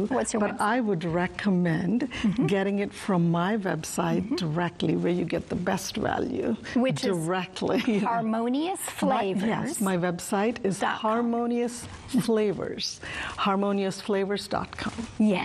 What's your website? I would recommend getting it from my website directly, where you get the best value. Which directly. is Harmonious Flavors. Yes, my website is Harmonious Flavors, harmoniousflavors.com. Yes.